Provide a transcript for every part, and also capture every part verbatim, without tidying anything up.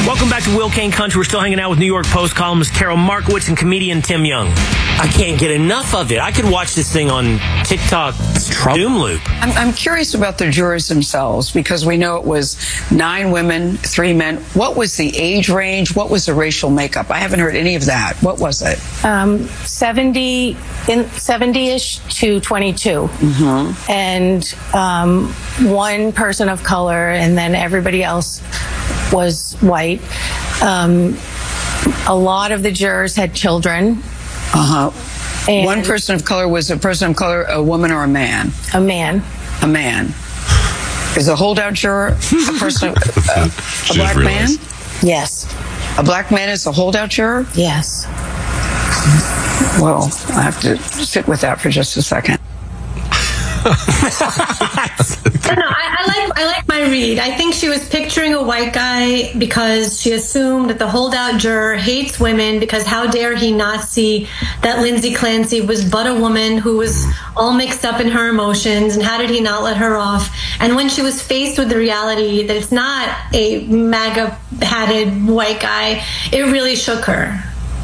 Welcome back to Will Kane Country. We're still hanging out with New York Post columnist Carol Markowitz and comedian Tim Young. I can't get enough of it. I could watch this thing on TikTok doom loop. I'm, I'm curious about the jurors themselves, because we know it was nine women, three men. What was the age range? What was the racial makeup? I haven't heard any of that. What was it? Um, seventy in seventy-ish to twenty-two, Mm-hmm. and um, one person of color, and then everybody else was white. Um, a lot of the jurors had children. Uh-huh. And One person of color was a person of color, a woman or a man? a man. A man. Is a holdout juror a person, uh, a black man? Yes. A black man is a holdout juror? Yes. Well, I have to sit with that for just a second. No, no, I, I like I like my read. I think she was picturing a white guy because she assumed that the holdout juror hates women, because how dare he not see that Lindsay Clancy was but a woman who was all mixed up in her emotions, and how did he not let her off? And when she was faced with the reality that it's not a MAGA-hatted white guy, it really shook her.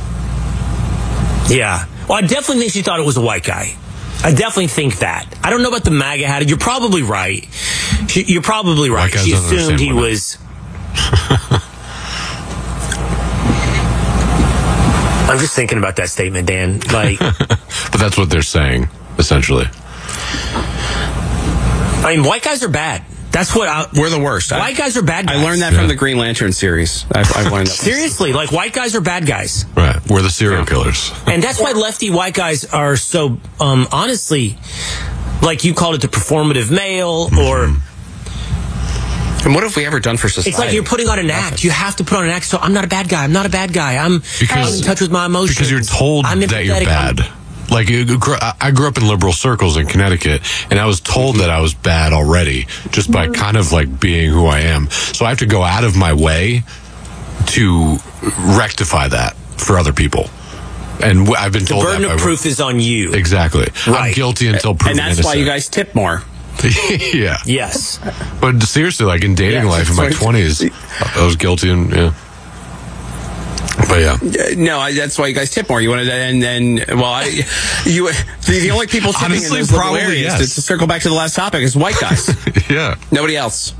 Yeah. Well, I definitely think she thought it was a white guy. I definitely think that. I don't know about the MAGA hat. You're probably right. She, you're probably right. She assumed he was. I'm just thinking about that statement, Dan. Like, but that's what they're saying, essentially. I mean, white guys are bad. That's what I, we're the worst. White I, guys are bad guys. I learned that yeah. from the Green Lantern series. I've, I've learned that. Seriously, like white guys are bad guys. Right. We're the serial yeah. killers. And that's why lefty white guys are so, um, honestly, like you called it the performative male, mm-hmm. or. And what have we ever done for society? It's like you're putting on an act. You have to put on an act. So I'm not a bad guy. I'm not a bad guy. I'm, because, I'm in touch with my emotions. Because you're told I'm that you're bad. I'm, Like, I grew up in liberal circles in Connecticut, and I was told that I was bad already just by kind of like being who I am. So I have to go out of my way to rectify that for other people. And I've been told the burden that of by proof is on you. Exactly. Right. I'm guilty until proven innocent. And that's innocent. why you guys tip more. Yeah. Yes. But seriously, like in dating yeah, life in my twenties, I was guilty and, yeah. But yeah, no, I, that's why you guys tip more. You wanted, and then, well, I, you, the, the only people tipping honestly, in this probably area yes. is to, to circle back to the last topic is white guys. Yeah, nobody else.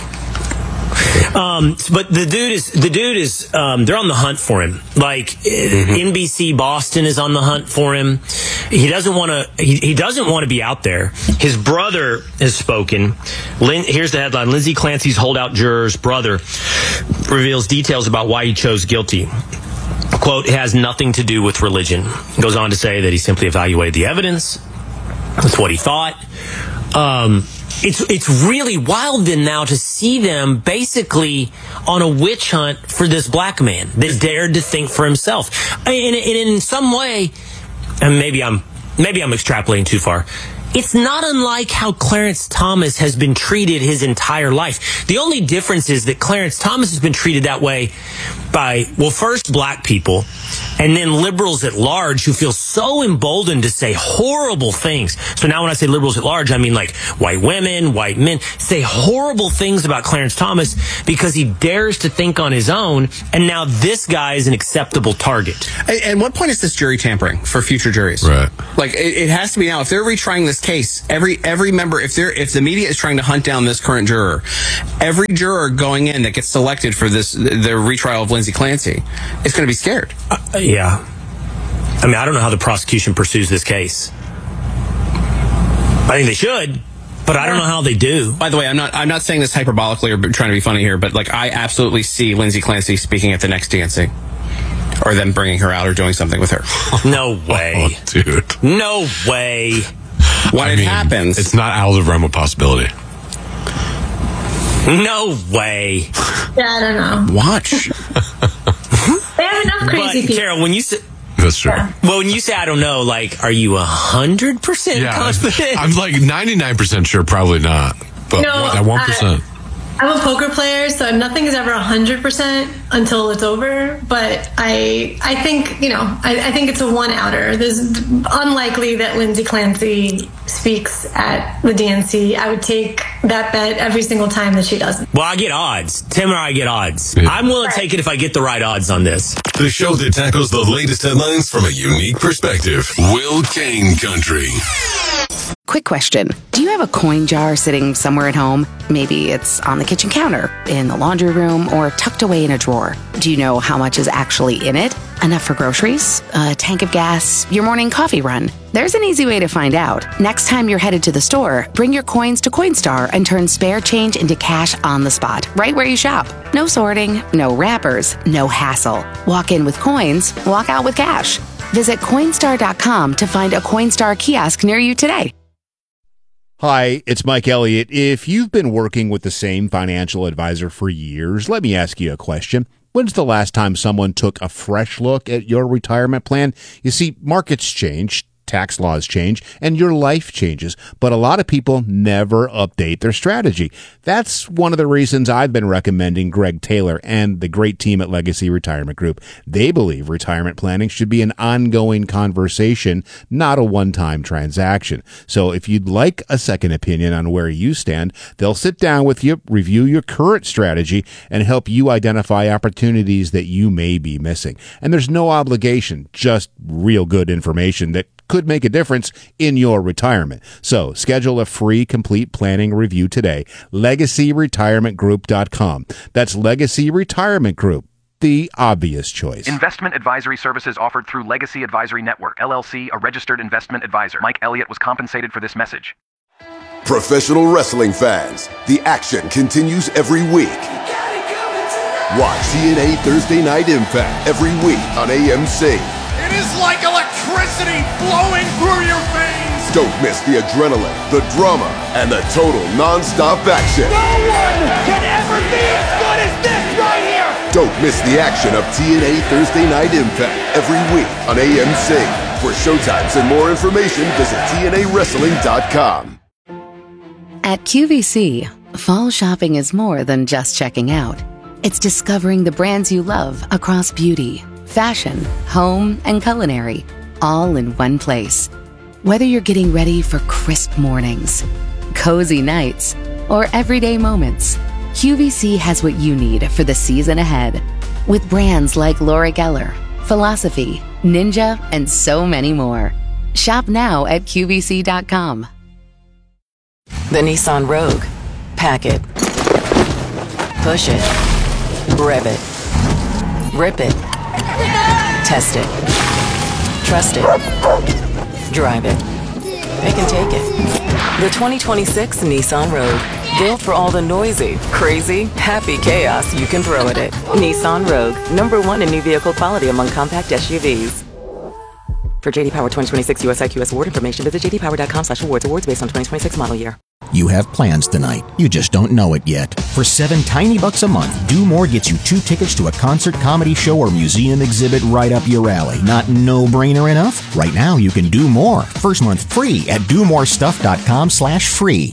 Um, but the dude is the dude is um, they're on the hunt for him. Like mm-hmm. N B C Boston is on the hunt for him. He doesn't want to. He, he doesn't want to be out there. His brother has spoken. Lin, here's the headline: Lindsay Clancy's holdout juror's brother reveals details about why he chose guilty. Quote, it has nothing to do with religion. Goes on to say that he simply evaluated the evidence. That's what he thought. Um, It's it's really wild then now to see them basically on a witch hunt for this black man that dared to think for himself. And, and in some way, and maybe I'm maybe I'm extrapolating too far, it's not unlike how Clarence Thomas has been treated his entire life. The only difference is that Clarence Thomas has been treated that way by, well, first black people, and then liberals at large who feel so emboldened to say horrible things. So now when I say liberals at large, I mean like white women, white men, say horrible things about Clarence Thomas because he dares to think on his own, and now this guy is an acceptable target. And, and what point is this jury tampering for future juries? Right. Like, it, it has to be now. If they're retrying this case, every every member, if they're if the media is trying to hunt down this current juror, every juror going in that gets selected for this, the retrial of Lindsay Clancy, is going to be scared. Uh, yeah. I mean, I don't know how the prosecution pursues this case. I think they should, but I don't know how they do. By the way, I'm not I'm not saying this hyperbolically or trying to be funny here, but like I absolutely see Lindsay Clancy speaking at the next D N C. Or them bringing her out or doing something with her. No way. Oh, dude. No way. When I it mean, happens. It's not out of the realm of possibility. No way. Yeah, I don't know. Watch. They have enough crazy but, people. Carol, when you say... That's true. Yeah. Well, when you say I don't know, like, are you one hundred percent Yeah, confident? I'm like ninety-nine percent sure probably not. But No, that one percent. I'm a poker player, so nothing is ever one hundred percent until it's over. But I I think, you know, I, I think it's a one-outer. There's unlikely that Lindsay Clancy speaks at the D N C. I would take that bet every single time that she doesn't. Well, I get odds. Tim or I get odds. Yeah. I'm willing to take it if I get the right odds on this. The show that tackles the latest headlines from a unique perspective. Will Kane Country. Quick question. Do you have a coin jar sitting somewhere at home? Maybe it's on the kitchen counter, in the laundry room, or tucked away in a drawer. Do you know how much is actually in it? Enough for groceries? A tank of gas? Your morning coffee run? There's an easy way to find out. Next time you're headed to the store, bring your coins to Coinstar and turn spare change into cash on the spot, right where you shop. No sorting, no wrappers, no hassle. Walk in with coins, walk out with cash. Visit Coinstar dot com to find a Coinstar kiosk near you today. Hi, it's Mike Elliott. If you've been working with the same financial advisor for years, let me ask you a question. When's the last time someone took a fresh look at your retirement plan? You see, markets change, tax laws change, and your life changes, but a lot of people never update their strategy. That's one of the reasons I've been recommending Greg Taylor and the great team at Legacy Retirement Group. They believe retirement planning should be an ongoing conversation, not a one-time transaction. So if you'd like a second opinion on where you stand, they'll sit down with you, review your current strategy, and help you identify opportunities that you may be missing. And there's no obligation, just real good information that could make a difference in your retirement. So schedule a free complete planning review today. legacy retirement group dot com. That's Legacy Retirement Group, the obvious choice. Investment advisory services offered through Legacy Advisory Network, L L C, a registered investment advisor. Mike Elliott was compensated for this message. Professional wrestling fans, the action continues every week. Watch T N A Thursday Night Impact every week on A M C. It is like electricity flowing through your veins. Don't miss the adrenaline, the drama, and the total non-stop action. No one can ever be as good as this right here. Don't miss the action of T N A Thursday Night Impact every week on A M C. For showtimes and more information, visit T N A wrestling dot com. At Q V C, fall shopping is more than just checking out. It's discovering the brands you love across beauty, fashion, home, and culinary, all in one place. Whether you're getting ready for crisp mornings, cozy nights, or everyday moments, Q V C has what you need for the season ahead. With brands like Laura Geller, Philosophy, Ninja, and so many more. Shop now at Q V C dot com. The Nissan Rogue. Pack it. Push it. Rev it. Rip it. Test it. Trust it. Drive it. They can take it. The twenty twenty-six Nissan Rogue. Built for all the noisy, crazy, happy chaos you can throw at it. Nissan Rogue. Number one in new vehicle quality among compact S U Vs. For J D Power twenty twenty-six U S I Q S award information, visit j d power dot com slash awards. Awards based on twenty twenty-six model year. You have plans tonight. You just don't know it yet. For seven tiny bucks a month, Do More gets you two tickets to a concert, comedy show, or museum exhibit right up your alley. Not no-brainer enough? Right now, you can do more. First month free at do more stuff dot com slash free.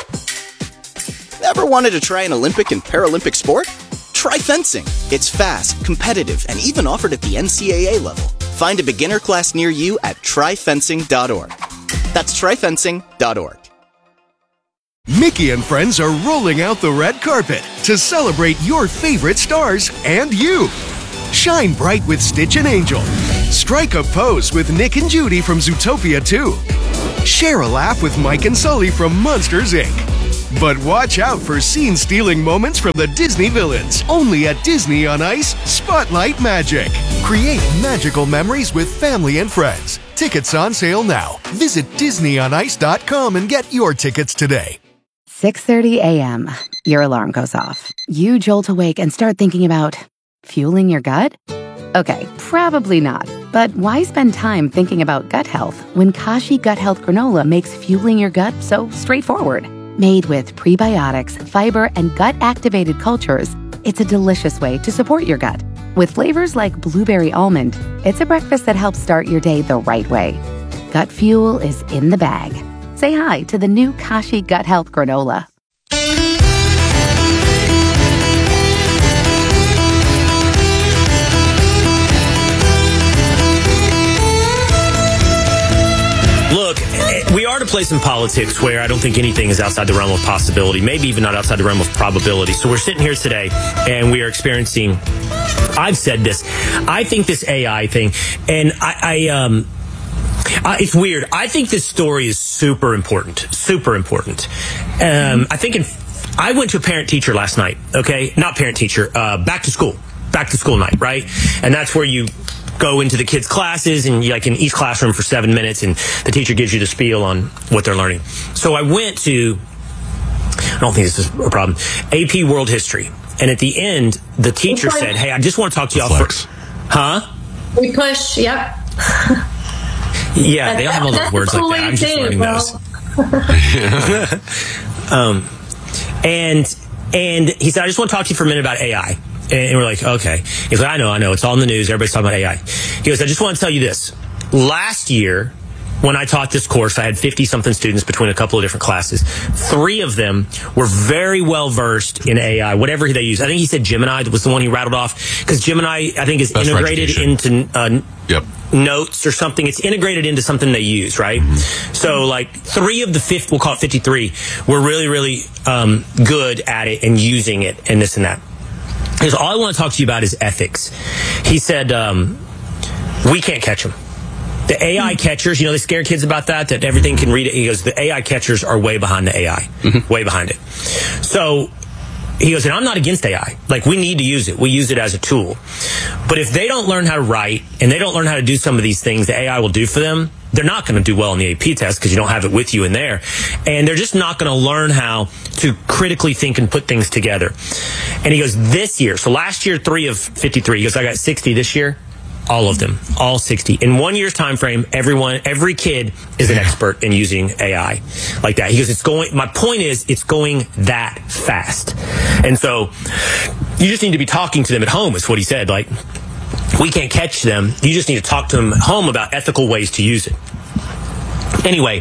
Ever wanted to try an Olympic and Paralympic sport? Try fencing. It's fast, competitive, and even offered at the N C double A level. Find a beginner class near you at try fencing dot org. That's try fencing dot org. Mickey and friends are rolling out the red carpet to celebrate your favorite stars and you. Shine bright with Stitch and Angel. Strike a pose with Nick and Judy from Zootopia two. Share a laugh with Mike and Sully from Monsters, Incorporated. But watch out for scene-stealing moments from the Disney villains. Only at Disney on Ice, Spotlight Magic. Create magical memories with family and friends. Tickets on sale now. Visit disney on ice dot com and get your tickets today. six thirty a.m. Your alarm goes off. You jolt awake and start thinking about fueling your gut? Okay, probably not. But why spend time thinking about gut health when Kashi Gut Health Granola makes fueling your gut so straightforward? Made with prebiotics, fiber, and gut-activated cultures, it's a delicious way to support your gut. With flavors like blueberry almond, it's a breakfast that helps start your day the right way. Gut fuel is in the bag. Say hi to the new Kashi Gut Health Granola. are at a place in politics where I don't think anything is outside the realm of possibility, maybe even not outside the realm of probability. So we're sitting here today and we are experiencing, I've said this, I think this A I thing, and I, I um, Uh, it's weird. I think this story is super important. Super important. Um, I think in, I went to a parent-teacher last night, okay? Not parent-teacher, uh, back to school. Back to school night, right? And that's where you go into the kids' classes and you like in each classroom for seven minutes and the teacher gives you the spiel on what they're learning. So I went to, I don't think this is a problem, A P World History. And at the end, the teacher said, hey, I just want to talk to y'all for... Huh? We push, yep. Yeah, they don't have all those words like that. I'm just learning those. um, and and he said, I just want to talk to you for a minute about A I. And we're like, okay. He's like, I know, I know. It's all in the news. Everybody's talking about A I. He goes, I just want to tell you this. Last year, when I taught this course, I had fifty-something students between a couple of different classes. Three of them were very well versed in A I, whatever they use. I think he said Gemini was the one he rattled off, because Gemini, I think, is That's integrated into uh, yep. notes or something. It's integrated into something they use, right? Mm-hmm. So, like, three of the fifth, we'll call it fifty-three, were really, really um, good at it and using it and this and that. Because all I want to talk to you about is ethics. He said, um, we can't catch them. The A I catchers, you know, they scare kids about that, that everything can read it. He goes, the A I catchers are way behind the A I, mm-hmm. way behind it. So he goes, and I'm not against A I. Like, we need to use it. We use it as a tool. But if they don't learn how to write and they don't learn how to do some of these things the A I will do for them, they're not going to do well in the A P test because you don't have it with you in there. And they're just not going to learn how to critically think and put things together. And he goes, this year, so last year, three of fifty-three. He goes, I got sixty this year. All of them, all sixty. In one year's time frame, everyone, every kid is an expert in using A I like that. He goes, it's going, my point is, it's going that fast. And so you just need to be talking to them at home, is what he said. Like, we can't catch them. You just need to talk to them at home about ethical ways to use it. Anyway,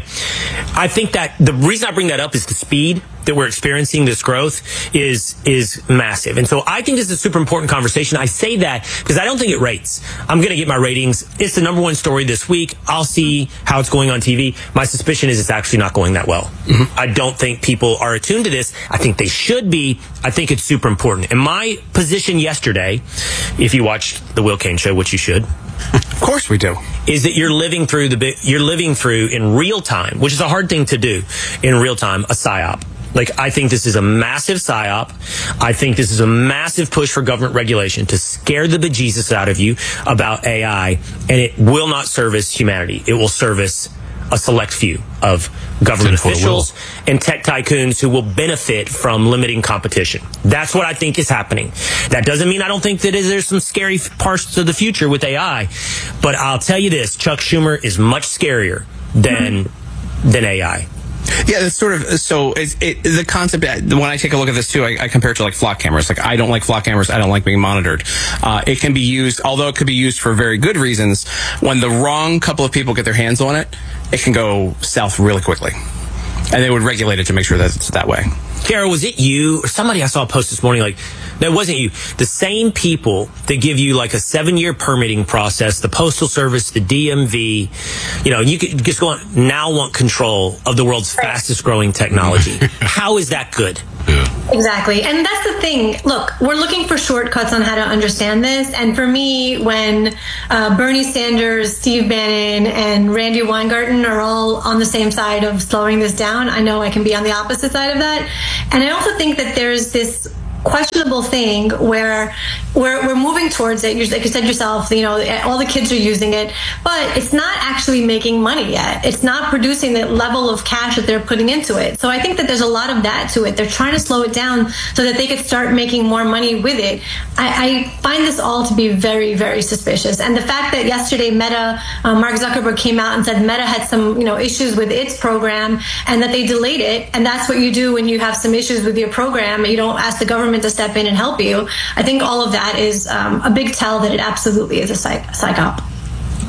I think that the reason I bring that up is the speed that we're experiencing this growth is is massive. And so I think this is a super important conversation. I say that because I don't think it rates. I'm going to get my ratings. It's the number one story this week. I'll see how it's going on T V. My suspicion is it's actually not going that well. Mm-hmm. I don't think people are attuned to this. I think they should be. I think it's super important. And my position yesterday, if you watched the Will Cain Show, which you should, of course we do, is that you're living through the big, you're living through in real time, which is a hard thing to do in real time, a psyop. Like, I think this is a massive psyop. I think this is a massive push for government regulation to scare the bejesus out of you about A I, and it will not service humanity. It will service a select few of government officials and tech tycoons who will benefit from limiting competition. That's what I think is happening. That doesn't mean I don't think that there's some scary parts of the future with A I, but I'll tell you this, Chuck Schumer is much scarier than than A I. Yeah, it's sort of, so it's, it, the concept, when I take a look at this too, I, I compare it to like flock cameras. Like, I don't like flock cameras. I don't like being monitored. Uh, it can be used, although it could be used for very good reasons, when the wrong couple of people get their hands on it, it can go south really quickly. And they would regulate it to make sure that it's that way. Kara, was it you or somebody I saw a post this morning? Like, that wasn't you. The same people that give you like a seven-year permitting process, the Postal Service, the D M V, you know, you could just go on, now want control of the world's fastest-growing technology. How is that good? Exactly. And that's the thing. Look, we're looking for shortcuts on how to understand this. And for me, when uh, Bernie Sanders, Steve Bannon, and Randy Weingarten are all on the same side of slowing this down, I know I can be on the opposite side of that. And I also think that there's this questionable thing where we're, we're moving towards it. You're, like you said yourself, you know, all the kids are using it, but it's not actually making money yet. It's not producing the level of cash that they're putting into it. So I think that there's a lot of that to it. They're trying to slow it down so that they could start making more money with it. I, I find this all to be very, very suspicious. And the fact that yesterday Meta, uh, Mark Zuckerberg came out and said Meta had some, you know, issues with its program and that they delayed it. And that's what you do when you have some issues with your program. You don't ask the government to step in and help you. I think all of that is um, a big tell that it absolutely is a psych- psych op.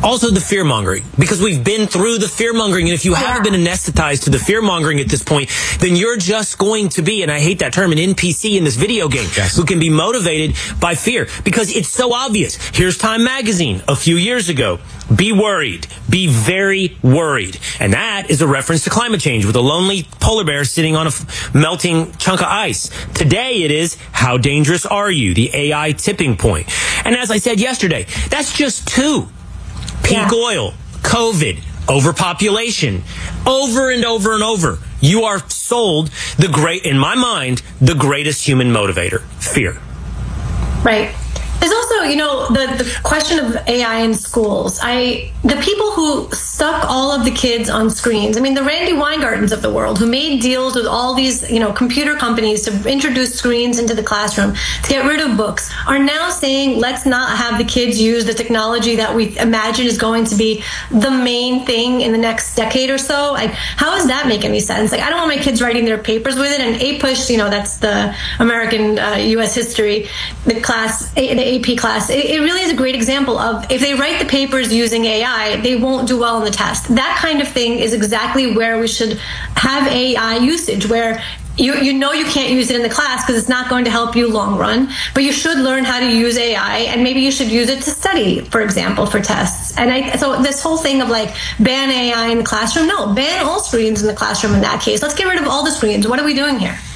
Also the fear-mongering, because we've been through the fear-mongering, and if you yeah. haven't been anesthetized to the fear-mongering at this point, then you're just going to be, and I hate that term, an N P C in this video game, yes. who can be motivated by fear, because it's so obvious. Here's Time Magazine a few years ago. Be worried. Be very worried. And that is a reference to climate change with a lonely polar bear sitting on a f- melting chunk of ice. Today it is, how dangerous are you? The A I tipping point. And as I said yesterday, that's just two. Peak yeah. oil, COVID, overpopulation, over and over and over. You are sold the great, in my mind, the greatest human motivator, fear. Right. There's also, you know, the, the question of A I in schools. I the people who stuck all of the kids on screens. I mean, the Randy Weingartens of the world who made deals with all these, you know, computer companies to introduce screens into the classroom, to get rid of books, are now saying, let's not have the kids use the technology that we imagine is going to be the main thing in the next decade or so. Like, how does that make any sense? Like, I don't want my kids writing their papers with it. And APUSH, you know, that's the American uh, U S history, the class, the A P class. It, it really is a great example of, if they write the papers using A I, they won't do well on the test. That kind of thing is exactly where we should have A I usage, where you you know you can't use it in the class because it's not going to help you long run, but you should learn how to use A I, and maybe you should use it to study, for example, for tests. And I, so this whole thing of like, ban A I in the classroom, no, ban all screens in the classroom in that case. Let's get rid of all the screens. What are we doing here?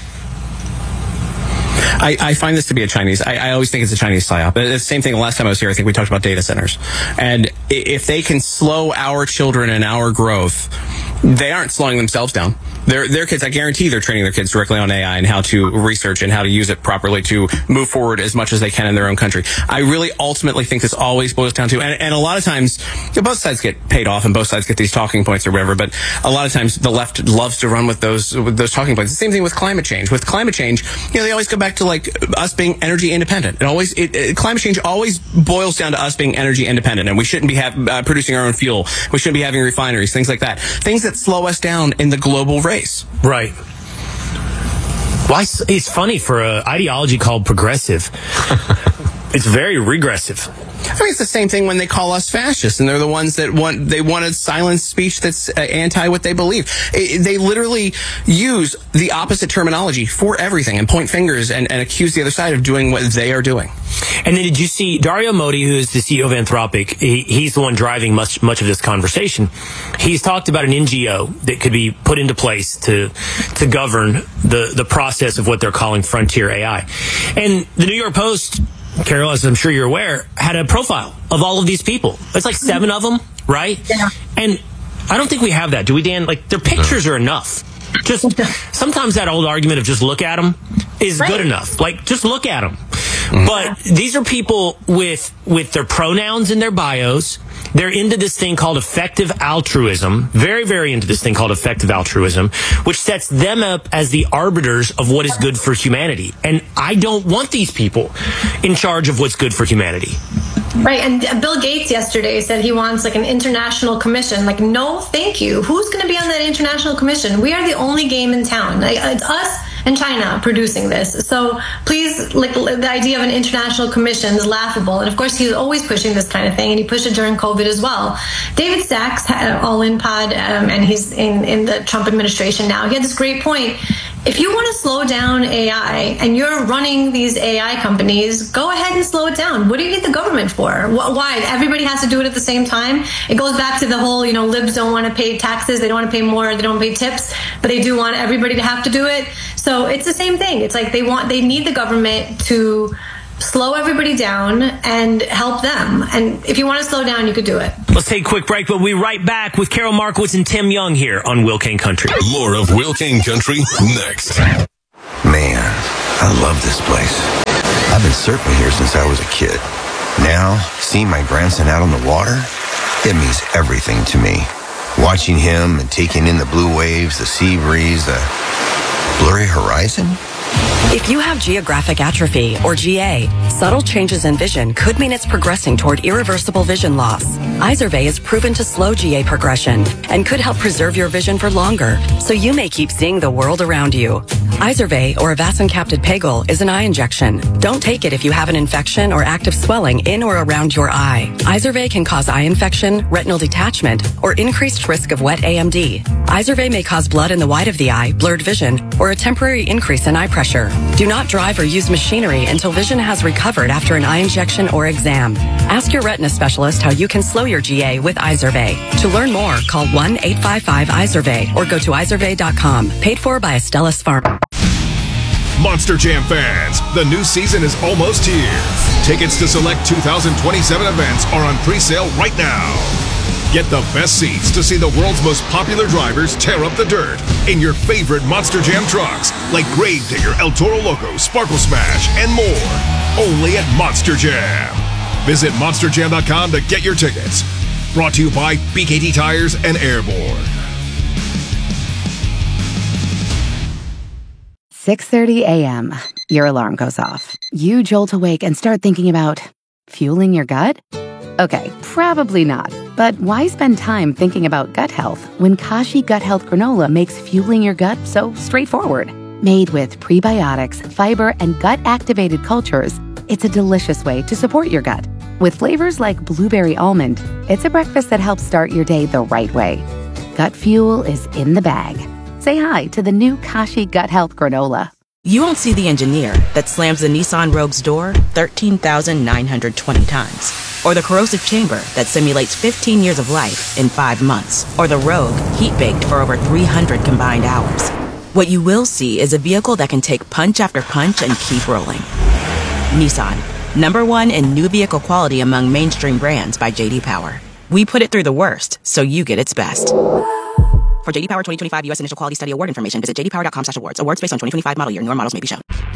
I, I find this to be a Chinese, I, I always think it's a Chinese psyop. It's the same thing the last time I was here, I think we talked about data centers. And if they can slow our children and our growth, they aren't slowing themselves down. Their, their kids, I guarantee they're training their kids directly on A I and how to research and how to use it properly to move forward as much as they can in their own country. I really ultimately think this always boils down to, and, and a lot of times, both sides get paid off and both sides get these talking points or whatever, but a lot of times the left loves to run with those, with those talking points. The same thing with climate change. With climate change, you know, they always go back to like us being energy independent. It always, it, it, climate change always boils down to us being energy independent, and we shouldn't be have, uh, producing our own fuel. We shouldn't be having refineries, things like that. Things that slow us down in the global race. Right. Why? It's funny for an ideology called progressive. It's very regressive. I mean, it's the same thing when they call us fascists, and they're the ones that want, they want to silence speech that's uh, anti what they believe. It, they literally use the opposite terminology for everything and point fingers and, and accuse the other side of doing what they are doing. And then did you see Dario Modi, who is the C E O of Anthropic? He, he's the one driving much much of this conversation. He's talked about an N G O that could be put into place to to govern the the process of what they're calling frontier A I. And the New York Post, Carol, as I'm sure you're aware, had a profile of all of these people. It's like seven of them, right? Yeah. And I don't think we have that, do we, Dan? Like, their pictures are enough. Just sometimes that old argument of just look at them is right. good enough. Like, just look at them. Mm-hmm. But these are people with with their pronouns in their bios. They're into this thing called effective altruism, very, very into this thing called effective altruism, which sets them up as the arbiters of what is good for humanity. And I don't want these people in charge of what's good for humanity. Right, and Bill Gates yesterday said he wants like an international commission. Like, no, thank you. Who's going to be on that international commission? We are the only game in town. Like, it's us and China producing this. So please, like, the idea of an international commission is laughable. And of course, he's always pushing this kind of thing, and he pushed it during COVID as well. David Sachs had an all-in pod, um, and he's in, in the Trump administration now. He had this great point. If you want to slow down A I and you're running these A I companies, go ahead and slow it down. What do you need the government for? Why? Everybody has to do it at the same time? It goes back to the whole, you know, libs don't want to pay taxes. They don't want to pay more. They don't want to pay tips, but they do want everybody to have to do it. So it's the same thing. It's like they want, they need the government to slow everybody down and help them. And if you want to slow down, you could do it. Let's take a quick break, but we'll be right back with Carol Markowitz and Tim Young here on Will Kane Country. More of Will Kane Country next. Man, I love this place. I've been surfing here since I was a kid. Now, seeing my grandson out on the water, it means everything to me. Watching him and taking in the blue waves, the sea breeze, the blurry horizon. If you have geographic atrophy, or G A, subtle changes in vision could mean it's progressing toward irreversible vision loss. Izervay is proven to slow G A progression and could help preserve your vision for longer, so you may keep seeing the world around you. Izervay, or Avastin-capted Pegol, is an eye injection. Don't take it if you have an infection or active swelling in or around your eye. Izervay can cause eye infection, retinal detachment, or increased risk of wet A M D. Izervay may cause blood in the white of the eye, blurred vision, or a temporary increase in eye pressure. Do not drive or use machinery until vision has recovered after an eye injection or exam. Ask your retina specialist how you can slow your G A with Izervay. To learn more, call one eight five five Izervay or go to izervay dot com. Paid for by Astellas Pharma. Monster Jam fans, the new season is almost here. Tickets to select two thousand twenty-seven events are on pre-sale right now. Get the best seats to see the world's most popular drivers tear up the dirt in your favorite Monster Jam trucks, like Gravedigger, El Toro Loco, Sparkle Smash, and more. Only at Monster Jam. Visit monster jam dot com to get your tickets. Brought to you by B K T Tires and Airborne. six thirty a.m. Your alarm goes off. You jolt awake and start thinking about fueling your gut? Okay, probably not. But why spend time thinking about gut health when Kashi Gut Health Granola makes fueling your gut so straightforward? Made with prebiotics, fiber, and gut-activated cultures, it's a delicious way to support your gut. With flavors like blueberry almond, it's a breakfast that helps start your day the right way. Gut fuel is in the bag. Say hi to the new Kashi Gut Health Granola. You won't see the engineer that slams the Nissan Rogue's door thirteen thousand nine hundred twenty times. Or the corrosive chamber that simulates fifteen years of life in five months. Or the Rogue heat-baked for over three hundred combined hours. What you will see is a vehicle that can take punch after punch and keep rolling. Nissan, number one in new vehicle quality among mainstream brands by J D Power. We put it through the worst, so you get its best. For J D Power twenty twenty-five U S Initial Quality Study Award information, visit j d power dot com slash awards. Awards based on twenty twenty-five model year. Newer models may be shown.